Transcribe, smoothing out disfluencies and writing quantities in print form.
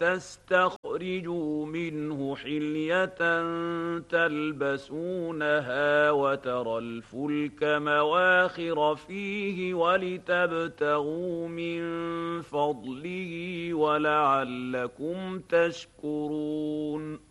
تستخرجوا منه حلية تلبسونها وترى الفلك مواخر فيه ولتبتغوا من فضله ولعلكم تشكرون